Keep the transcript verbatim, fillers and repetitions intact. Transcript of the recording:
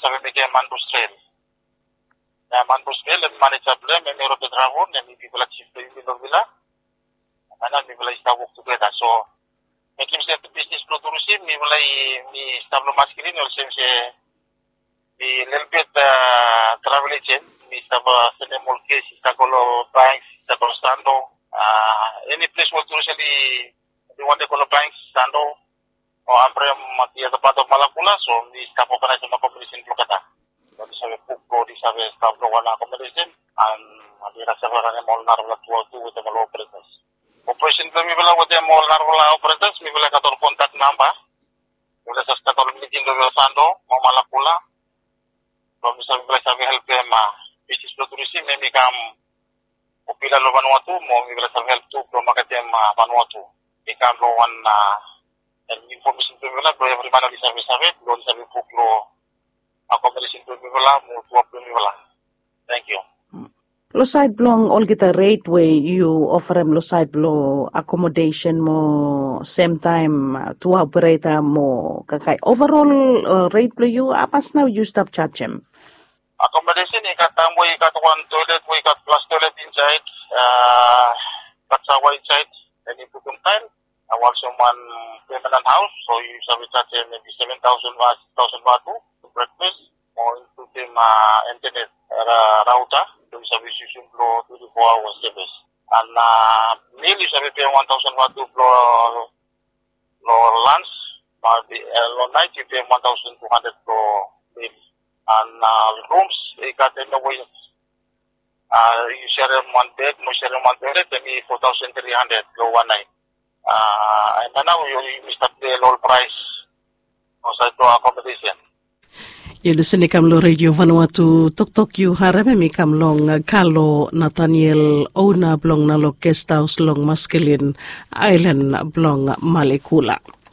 sabe me ke man bustrel. Na man bustrel le manage able me me robe dragon ne mi bibla chief de mi novila. Ana mi bibla sta work together so me kim se business producer mi bibla mi stablo masculine or sem se mi lelbet travel agent mi staba sene molke si stagolo banks stagolo stando any place what usually the one they call banks stando o ambre matia da pato malakula so mi stapo kana sa competition blokata so sabe pukko di sabe staplo wana competition and adira sa para mol narla tuwa tu with the operators operation mi bela with the mol narla operators mi bela kator contact number wala sa stagolo meeting do sando mo malakula so mi sabe bela sabe help them business producer me mi kam upila lo Vanuatu mo mi bela sabe help tu pro makatem Vanuatu ikam lo wan and information to bela do every man di sabe sabe do sabe puklo accommodation to bela mo tu aplo bela. Thank you. Lo side blong all kita rate way you offer em lo side blow accommodation mo same time uh, to operator mo kakay overall uh, rate blow you apas now you stop charge em. Accommodation ikat tambo ikat one toilet we ikat plus toilet inside uh katsawa inside and you put time I also one permanent house so you sabi charge maybe seven thousand baht six thousand baht to breakfast or into them uh, internet uh, router so you sabi you blow twenty-four hours service and uh, meal you sabi pay one thousand baht to blow blow lunch but the uh, night you pay one thousand two hundred for meal and uh, rooms they got in the way uh, you share one bed no share one bed then four thousand three hundred go one night uh, and now you, you start the low price also to accommodation. Yun sini kamlo Radio Vanuatu tok tok yu harame mi kamlong Carlo Nathaniel Ona blong nalo guest house long masculine island blong Malekula.